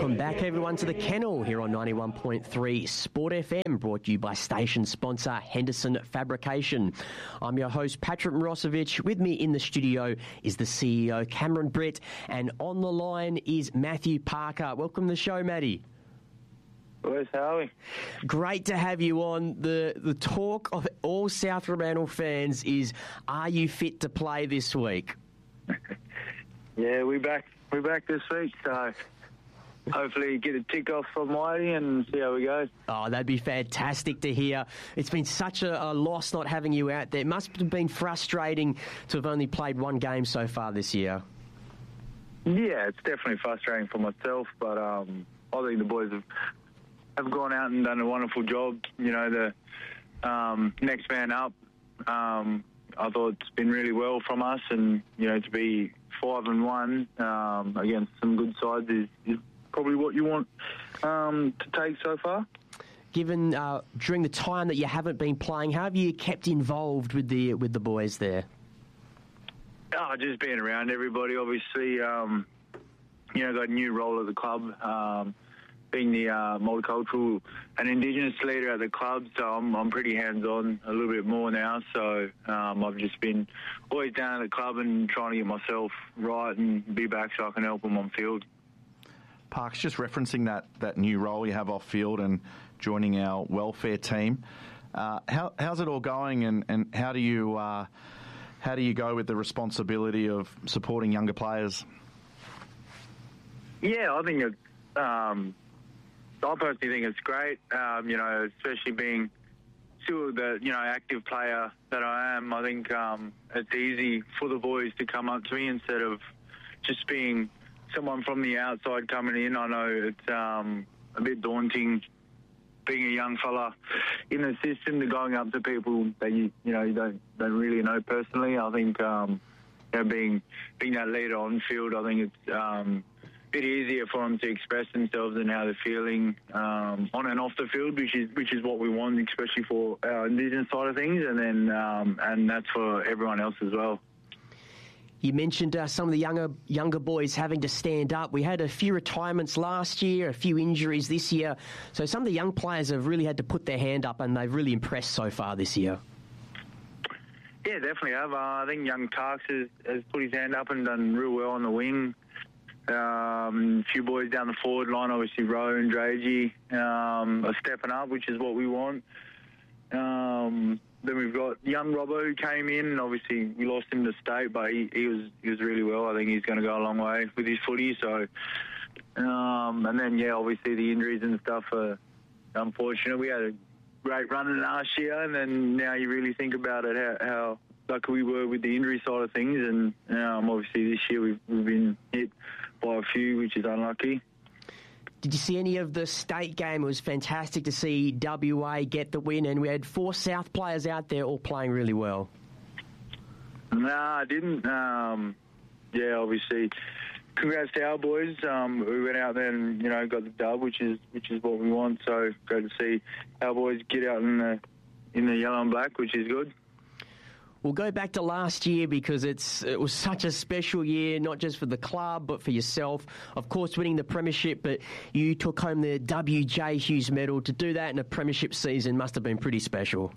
Welcome back, everyone, to the Kennel here on 91.3 Sport FM, brought to you by station sponsor Henderson Fabrication. I'm your host, Patrick Mirosevic. With me in the studio is the CEO, Cameron Britt, and on the line is Matthew Parker. Welcome to the show, Matty. Where's Howie? Great to have you on. The talk of all South Fremantle fans is, are you fit to play this week? Yeah, we're back this week, so hopefully get a tick off from Whitey and see how we go. Oh, that'd be fantastic to hear. It's been such a loss not having you out there. It must have been frustrating to have only played one game so far this year. Yeah, it's definitely frustrating for myself, but I think the boys have gone out and done a wonderful job. You know, the next man up, I thought it's been really well from us, and you know, to be 5-1 against some good sides is probably what you want to take so far. Given during the time that you haven't been playing, how have you kept involved with the boys there? Just being around everybody. Obviously, got a new role at the club, being the multicultural and Indigenous leader at the club. So I'm pretty hands-on a little bit more now. So I've just been always down at the club and trying to get myself right and be back so I can help them on field. Parks, just referencing that new role you have off field and joining our welfare team. How's it all going, and how do you go with the responsibility of supporting younger players? Yeah, I think it's. I personally think it's great. Especially being still the active player that I am. I think it's easy for the boys to come up to me instead of just being someone from the outside coming in. I know it's a bit daunting being a young fella in the system to going up to people that you don't really know personally. I think being that leader on field, I think it's a bit easier for them to express themselves and how they're feeling on and off the field, which is what we want, especially for our Indigenous side of things, and then and that's for everyone else as well. You mentioned some of the younger boys having to stand up. We had a few retirements last year, a few injuries this year. So some of the young players have really had to put their hand up, and they've really impressed so far this year. Yeah, definitely have. I think young Tarks has put his hand up and done real well on the wing. A few boys down the forward line, obviously Rowe and Dragey are stepping up, which is what we want. Then we've got young Robbo who came in, and obviously we lost him to state, but he was really well. I think he's going to go a long way with his footy. So, and then obviously the injuries and stuff are unfortunate. We had a great run last year, and then now you really think about it, how lucky we were with the injury side of things, and obviously this year we've been hit by a few, which is unlucky. Did you see any of the state game? It was fantastic to see WA get the win, and we had 4 South players out there all playing really well. Nah, I didn't. Obviously, congrats to our boys. We went out there and got the dub, which is what we want. So great to see our boys get out in the yellow and black, which is good. We'll go back to last year because it was such a special year, not just for the club but for yourself. Of course, winning the premiership, but you took home the WJ Hughes medal. To do that in a premiership season must have been pretty special.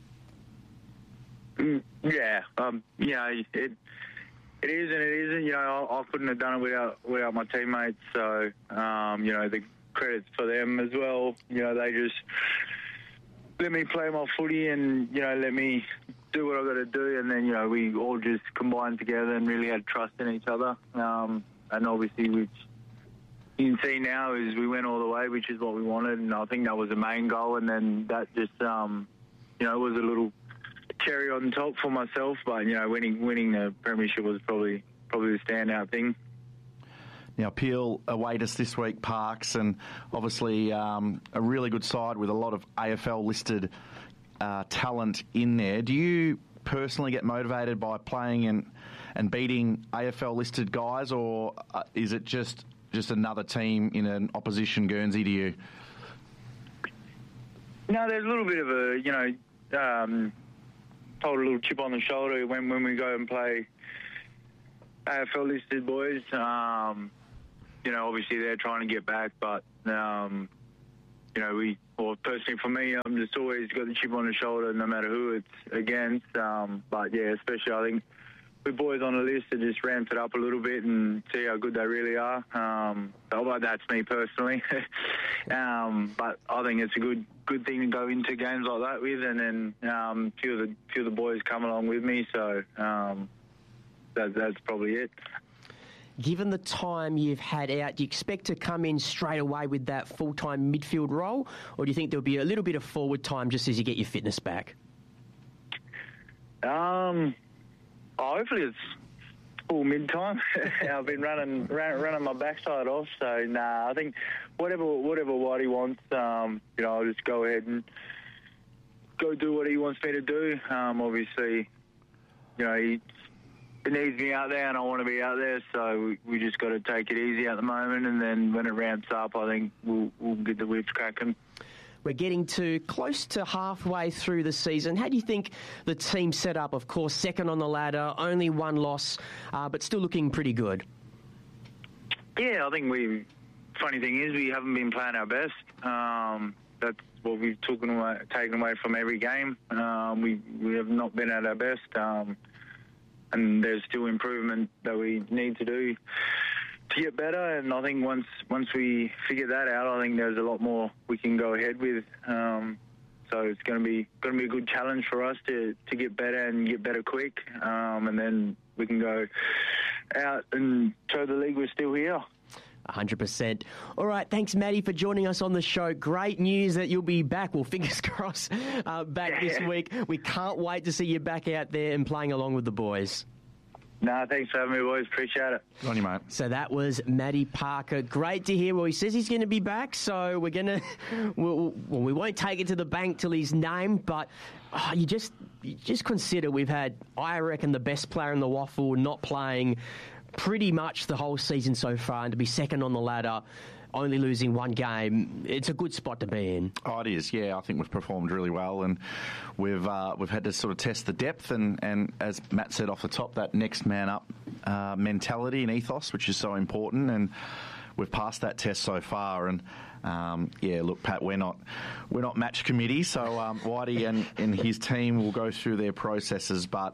It is and it isn't. I couldn't have done it without my teammates. So the credit's for them as well. They just let me play my footy and let me do what I've got to do, and then we all just combined together and really had trust in each other. And obviously, which you can see now, is we went all the way, which is what we wanted, and I think that was the main goal. And then that just was a little cherry on top for myself. But winning the premiership was probably the standout thing. Now, Peel await us this week, Parks, and obviously a really good side with a lot of AFL-listed talent in there. Do you personally get motivated by playing and beating AFL-listed guys, or is it just another team in an opposition Guernsey to you? No, there's a little bit of a, hold a little chip on the shoulder when we go and play AFL-listed boys. obviously they're trying to get back, but personally for me, I'm just always got the chip on the shoulder, no matter who it's against. But yeah, especially I think with boys on the list that just ramped it up a little bit and see how good they really are. That's me personally. But I think it's a good thing to go into games like that with, and then few of the boys come along with me. So that's probably it. Given the time you've had out, do you expect to come in straight away with that full-time midfield role, or do you think there'll be a little bit of forward time just as you get your fitness back? Hopefully it's full mid-time. I've been running my backside off, so I think whatever Whitey wants, I'll just go ahead and go do what he wants me to do. Obviously, he needs me out there, and I want to be out there, so we just got to take it easy at the moment, and then when it ramps up, I think we'll get the whips cracking. We're getting to close to halfway through the season. How do you think the team set up? Of course, second on the ladder, only one loss, but still looking pretty good. Yeah, I think funny thing is we haven't been playing our best. That's what we've taken away from every game. We have not been at our best. And there's still improvement that we need to do to get better. And I think once we figure that out, I think there's a lot more we can go ahead with. So it's going to be a good challenge for us to get better and get better quick. And then we can go out and show the league we're still here. 100%. All right, thanks, Matty, for joining us on the show. Great news that you'll be back. Well, fingers crossed, back this week. We can't wait to see you back out there and playing along with the boys. Thanks for having me, boys. Appreciate it. On you, mate. So that was Matty Parker. Great to hear. Well, he says he's going to be back, so we're going to... we won't take it to the bank till he's named, but you just consider we've had, I reckon, the best player in the waffle not playing pretty much the whole season so far, and to be second on the ladder, only losing one game, it's a good spot to be in. Oh, it is. Yeah, I think we've performed really well, and we've had to sort of test the depth, and as Matt said off the top, that next man up mentality and ethos, which is so important, and we've passed that test so far. And look, Pat, we're not match committee, so Whitey and his team will go through their processes, but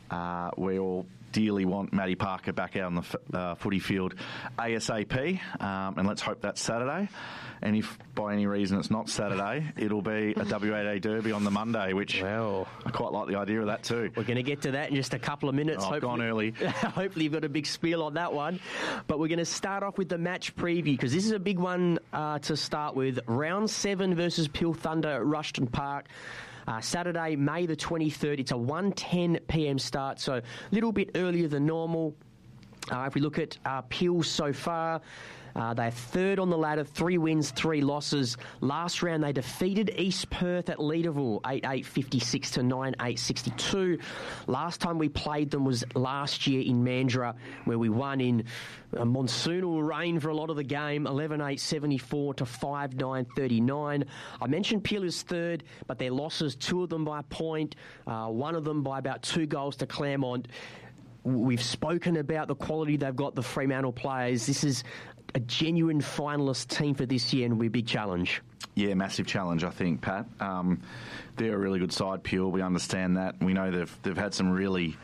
we all dearly want Matty Parker back out on the footy field ASAP, and let's hope that's Saturday. And if by any reason it's not Saturday, it'll be a WA Derby on the Monday, which I quite like the idea of that too. We're going to get to that in just a couple of minutes. I've gone early. Hopefully you've got a big spiel on that one. But we're going to start off with the match preview, because this is a big one to start with. Round 7 versus Peel Thunder at Rushton Park. Saturday, May the 23rd. It's a 1:10 p.m. start, so a little bit earlier than normal. If we look at Peel so far, they're third on the ladder, 3 wins, 3 losses. Last round, they defeated East Perth at Leederville, 8-8-56 to 9-8-62. Last time we played them was last year in Mandurah, where we won in a monsoonal rain for a lot of the game, 11-8-74 to 5-9-39. I mentioned Peel is third, but their losses, 2 of them by a point, one of them by about 2 goals to Claremont. We've spoken about the quality they've got, the Fremantle players. This is a genuine finalist team for this year, and will be a big challenge. Yeah, massive challenge, I think, Pat. They're a really good side, Peel. We understand that. We know they've had some really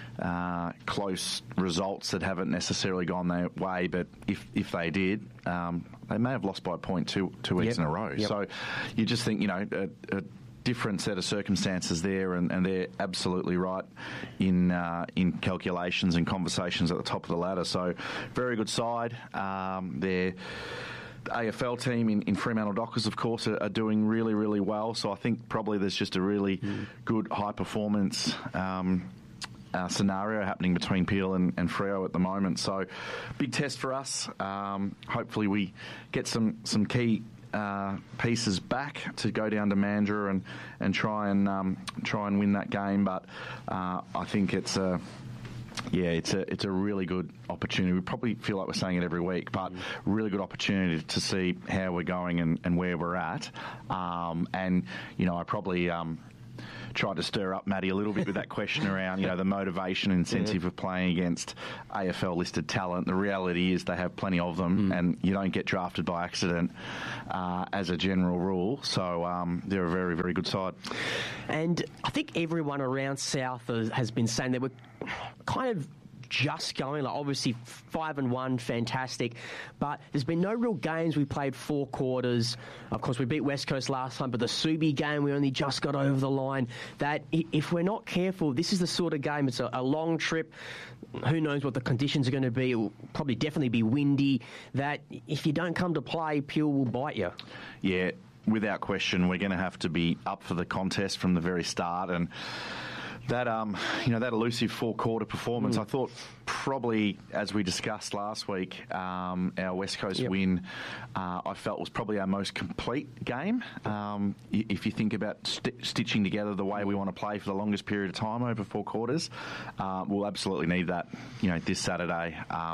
close results that haven't necessarily gone their way, but if they did, they may have lost by a point two weeks in a row. Yep. So you just think, a different set of circumstances there, and they're absolutely right in calculations and conversations at the top of the ladder. So very good side. They're the AFL team in Fremantle Dockers, of course, are doing really, really well. So I think probably there's just a really good high performance scenario happening between Peel and Freo at the moment. So big test for us. Hopefully we get some key pieces back to go down to Mandurah and try and win that game. But I think it's a really good opportunity. We probably feel like we're saying it every week, but really good opportunity to see how we're going and where we're at. I probably tried to stir up Matty a little bit with that question around, the motivation and incentive of playing against AFL-listed talent. The reality is they have plenty of them, and you don't get drafted by accident as a general rule. So they're a very, very good side. And I think everyone around South has been saying they were kind of just going, like obviously 5-1, fantastic, but there's been no real games. We played 4 quarters. Of course, we beat West Coast last time, but the Subi game, we only just got over the line. That if we're not careful, this is the sort of game, it's a long trip. Who knows what the conditions are going to be? It will probably definitely be windy. That if you don't come to play, Peel will bite you. Yeah, without question, we're going to have to be up for the contest from the very start. And that that elusive 4-quarter performance, I thought probably, as we discussed last week, our West Coast win, I felt was probably our most complete game. If you think about stitching together the way we want to play for the longest period of time over 4 quarters, we'll absolutely need that, this Saturday.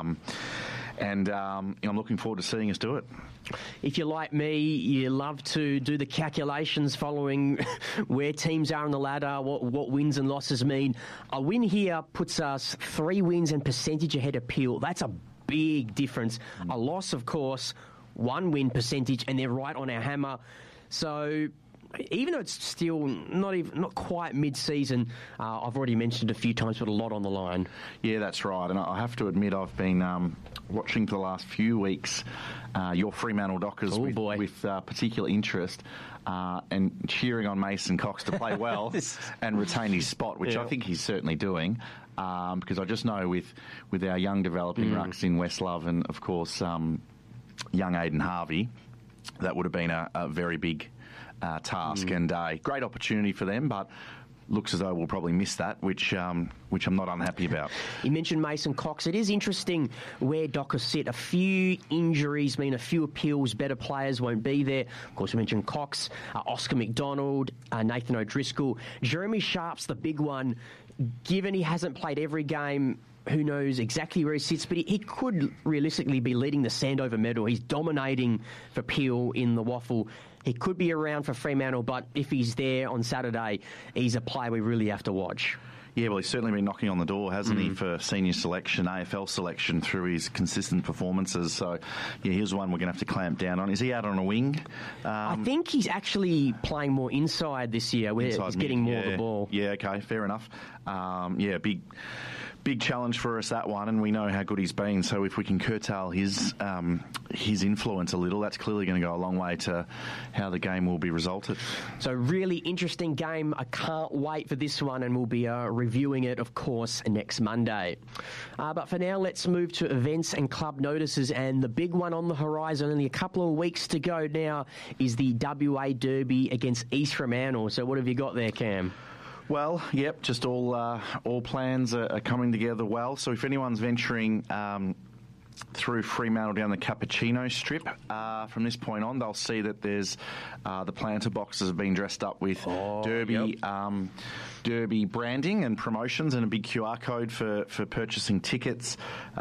And I'm looking forward to seeing us do it. If you're like me, you love to do the calculations following where teams are on the ladder, what wins and losses mean. A win here puts us 3 wins and percentage ahead of Peel. That's a big difference. A loss, of course, 1 win percentage, and they're right on our hammer. So even though it's still not quite mid-season, I've already mentioned a few times, but a lot on the line. Yeah, that's right. And I have to admit, I've been watching for the last few weeks your Fremantle Dockers with particular interest and cheering on Mason Cox to play well and retain his spot, which I think he's certainly doing. Because I just know with our young developing rucks in Westlove and, of course, young Aidan Harvey, that would have been a very big task and a great opportunity for them, but looks as though we'll probably miss that, which I'm not unhappy about. You mentioned Mason Cox. It is interesting where Dockers sit. A few injuries mean a few appeals, better players won't be there. Of course, we mentioned Cox, Oscar McDonald, Nathan O'Driscoll. Jeremy Sharp's the big one. Given he hasn't played every game, who knows exactly where he sits, but he could realistically be leading the Sandover medal. He's dominating for Peel in the waffle. He could be around for Fremantle, but if he's there on Saturday, he's a player we really have to watch. Yeah, well, he's certainly been knocking on the door, hasn't he, for senior selection, AFL selection, through his consistent performances. So, yeah, here's one we're going to have to clamp down on. Is he out on a wing? I think he's actually playing more inside this year, where he's getting more of the ball. Yeah, okay, fair enough. Big challenge for us, that one, and we know how good he's been. So if we can curtail his influence a little, that's clearly going to go a long way to how the game will be resulted. So really interesting game. I can't wait for this one, and we'll be reviewing it, of course, next Monday. But for now, let's move to events and club notices, and the big one on the horizon, only a couple of weeks to go now, is the WA Derby against East Fremantle. So what have you got there, Cam? Well, yep, just all plans are coming together well. So if anyone's venturing through Fremantle down the Cappuccino Strip, from this point on, they'll see that there's the planter boxes have been dressed up with Derby Derby branding and promotions and a big QR code for purchasing tickets.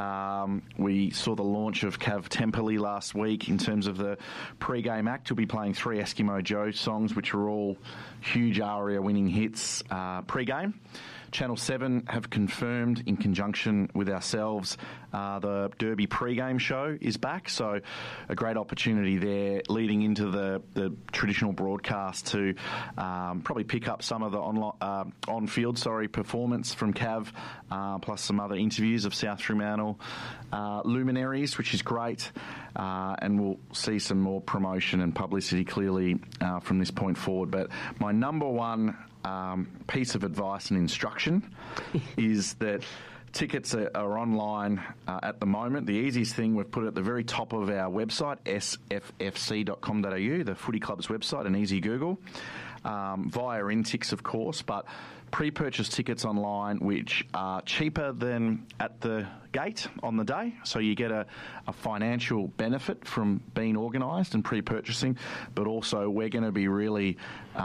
We saw the launch of Cav Temperley last week in terms of the pre-game act. He'll be playing 3 Eskimo Joe songs, which are all huge ARIA-winning hits pre-game. Channel 7 have confirmed, in conjunction with ourselves, the Derby pre-game show is back, so a great opportunity there leading into the traditional broadcast to probably pick up some of the on-field performance from Cav, plus some other interviews of South Fremantle luminaries, which is great, and we'll see some more promotion and publicity clearly from this point forward. But my number one piece of advice and instruction is that tickets are online at the moment. The easiest thing, we've put at the very top of our website, sffc.com.au, the footy club's website, an easy Google, via Intix, of course, but pre-purchase tickets online, which are cheaper than at the gate on the day. So you get a financial benefit from being organised and pre-purchasing, but also we're going to be really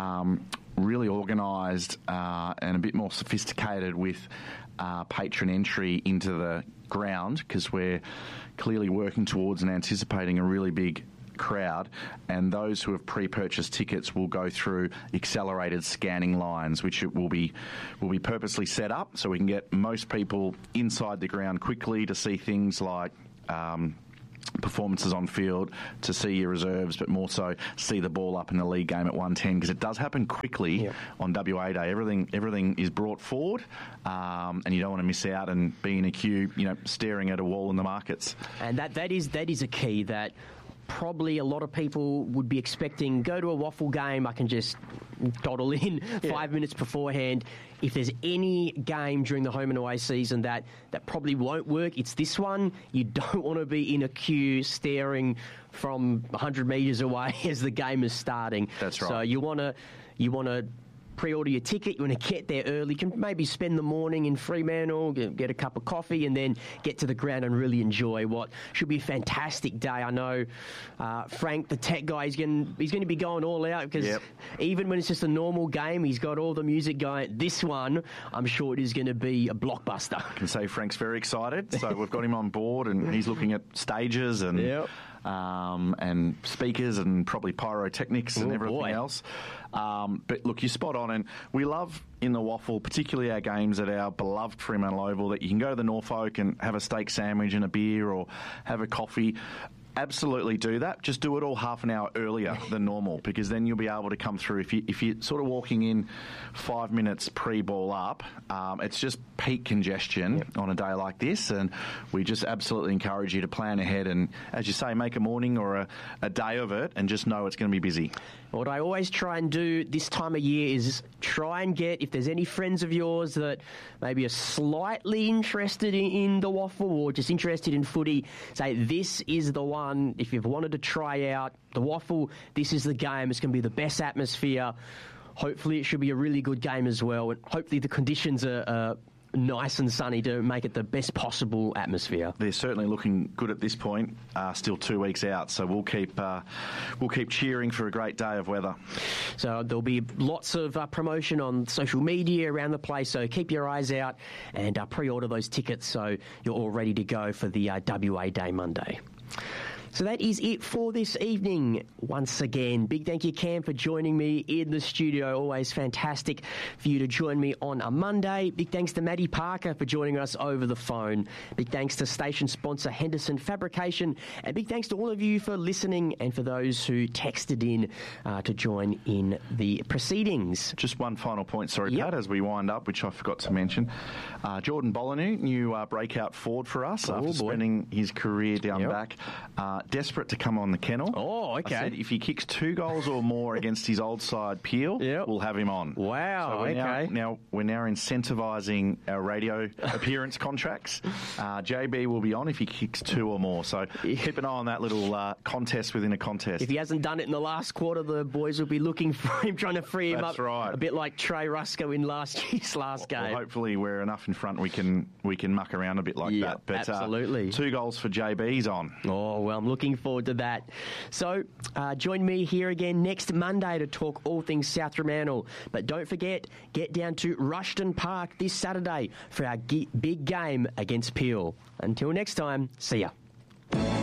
organised and a bit more sophisticated with patron entry into the ground, because we're clearly working towards and anticipating a really big crowd, and those who have pre-purchased tickets will go through accelerated scanning lines, which will be purposely set up so we can get most people inside the ground quickly to see things like performances on field, to see your reserves, but more so see the ball up in the league game at 1:10, because it does happen quickly on WA Day. Everything is brought forward, and you don't want to miss out and be in a queue, staring at a wall in the markets. And that is a key that probably a lot of people would be expecting. Go to a waffle game, I can just dawdle in 5 minutes beforehand. If there's any game during the home and away season that probably won't work, it's this one. You don't want to be in a queue staring from 100 metres away as the game is starting. That's right. So you want to pre-order your ticket. You want to get there early. You can maybe spend the morning in Fremantle, get a cup of coffee, and then get to the ground and really enjoy what should be a fantastic day. I know Frank, the tech guy, he's going to be going all out, because even when it's just a normal game, he's got all the music going. This one, I'm sure it is going to be a blockbuster. I can say Frank's very excited. So we've got him on board, and he's looking at stages and speakers and probably pyrotechnics and everything else. But look, you're spot on, and we love in the waffle, particularly our games at our beloved Fremantle Oval, that you can go to the Norfolk and have a steak sandwich and a beer or have a coffee. Absolutely do that. Just do it all half an hour earlier than normal, because then you'll be able to come through. If you're sort of walking in 5 minutes pre-ball up, it's just peak congestion on a day like this, and we just absolutely encourage you to plan ahead and, as you say, make a morning or a day of it, and just know it's going to be busy. What I always try and do this time of year is try and get, if there's any friends of yours that maybe are slightly interested in the waffle or just interested in footy, say this is the one. If you've wanted to try out the waffle, this is the game. It's going to be the best atmosphere. Hopefully it should be a really good game as well, and hopefully the conditions are nice and sunny to make it the best possible atmosphere. They're certainly looking good at this point. Still 2 weeks out, so we'll keep cheering for a great day of weather. So there'll be lots of promotion on social media around the place, so keep your eyes out and pre-order those tickets so you're all ready to go for the WA Day Monday. So that is it for this evening. Once again, big thank you, Cam, for joining me in the studio. Always fantastic for you to join me on a Monday. Big thanks to Maddie Parker for joining us over the phone. Big thanks to station sponsor Henderson Fabrication. And big thanks to all of you for listening and for those who texted in to join in the proceedings. Just one final point, sorry, Pat, as we wind up, which I forgot to mention. Jordan Bolinu, new breakout forward for us after spending his career down back. Desperate to come on the kennel. Oh, okay. I said if he kicks 2 goals or more against his old side, Peel, we'll have him on. Wow, so we're now incentivising our radio appearance contracts. JB will be on if he kicks 2 or more. So keep an eye on that little contest within a contest. If he hasn't done it in the last quarter, the boys will be looking for him, trying to free him up. That's right. A bit like Trey Rusco in last year's last game. Well, hopefully we're enough in front we can muck around a bit like that. But absolutely. 2 goals for JB's on. Oh, well, I'm looking forward to that. So join me here again next Monday to talk all things South Fremantle. But don't forget, get down to Rushton Park this Saturday for our big game against Peel. Until next time, see ya.